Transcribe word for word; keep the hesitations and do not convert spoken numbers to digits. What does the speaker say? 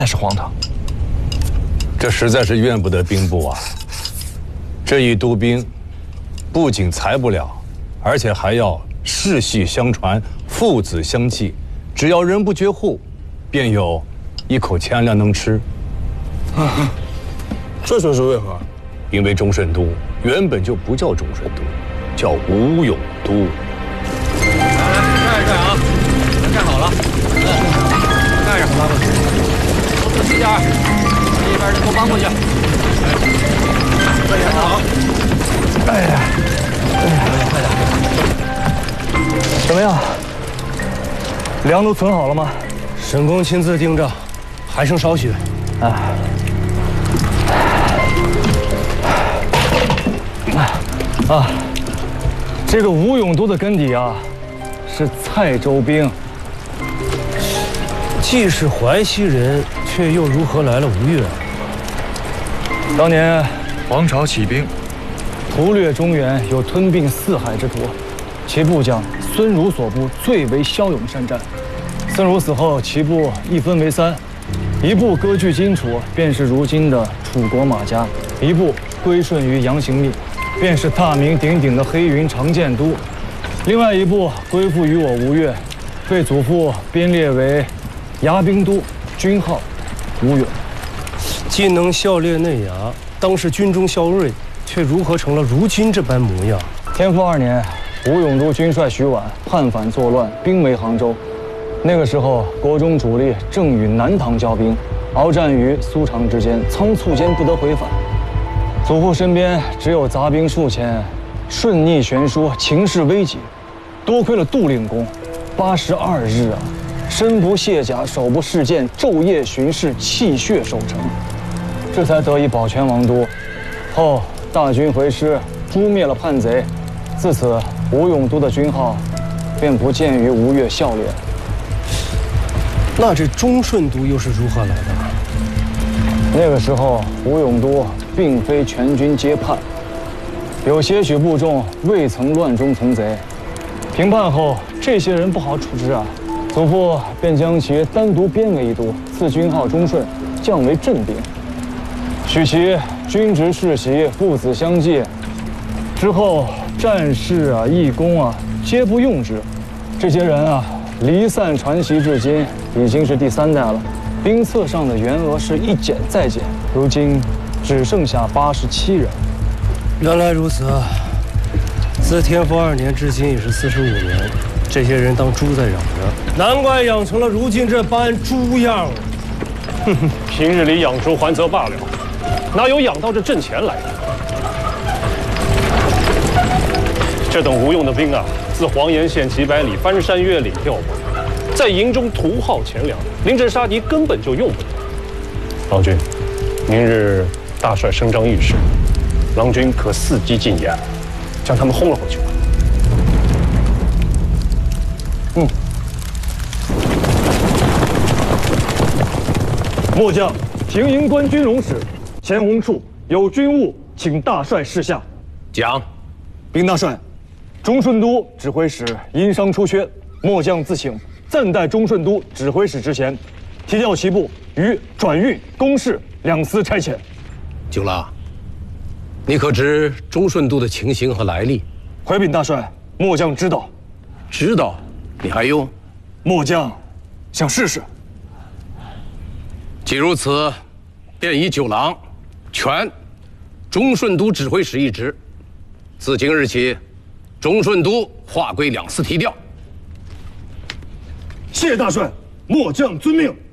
那是荒唐。 这实在是怨不得兵部啊！这一督兵，不仅裁不了，而且还要世系相传、父子相继，只要人不绝户，便有一口钱粮能吃。 这却是为何？ 因为忠顺都原本就不叫忠顺都，叫吴永都。 来来，盖一盖啊！全盖好了，盖上，拉过去，都仔细点，这边人给我搬过去。快点好！ 哎呀，哎呀，快点！怎么样？粮都存好了吗？ 沈公亲自订账，还剩少许。 哎。啊，这个吴永都的根底啊，是蔡州兵。 既是淮西人，却又如何来了吴越？ 当年黄巢起兵， 屠掠中原，有吞并四海之图。其部将孙儒所部最为骁勇善战。孙儒死后，其部一分为三，一部割据荆楚，便是如今的楚国马家；一部归顺于杨行密，便是大名鼎鼎的黑云长剑都；另外一部归附于我吴越，被祖父编列为牙兵都，军号吴永。 既能校猎内衙，当是军中校尉，却如何成了如今这般模样？ 天复二年，吴永都军帅徐婉叛反作乱，兵围杭州。那个时候，国中主力正与南唐交兵，鏖战于苏常之间，仓促间不得回返。祖父身边只有杂兵数千，顺逆悬殊，情势危急。多亏了杜令公，八十二日啊，身不卸甲，手不释剑，昼夜巡视，泣血守城，这才得以保全王都。后大军回师，诛灭了叛贼。自此，吴永都的军号便不见于吴越校猎。 那这忠顺都又是如何来的？ 那个时候，吴永都并非全军皆叛，有些许部众未曾乱中从贼。平叛后，这些人不好处置啊，祖父便将其单独编为一都，赐军号忠顺，降为镇兵，许其军职世袭，父子相继。之后，战士啊、义工啊，皆不用之。这些人啊，离散传习至今，已经是第三代了。兵册上的员额是一减再减，如今只剩下八十七人。 原来如此，自天复二年至今已是四十五年，这些人当猪在养着，难怪养成了如今这般猪样。 哼哼，平日里养猪还则罢了，哪有养到这阵前来的？这等无用的兵啊，自黄岩县几百里翻山越岭调过来，在营中屠耗钱粮，临阵杀敌根本就用不了。郎君，明日大帅声张御史，郎君可伺机进言，将他们轰了回去吧。 嗯。末将平营关军容使钱洪处有军务，请大帅示下。 讲。 禀大帅，忠顺都指挥使因伤出缺，末将自请暂代忠顺都指挥使之衔，提调其部于转运、公事两司差遣。 九郎，你可知忠顺都的情形和来历？ 回禀大帅，末将知道。 知道？你还用？ 末将想试试。 既如此，便以九郎权忠顺都指挥使一职。自今日起，忠顺都划归两司提调。 谢大帅，末将遵命。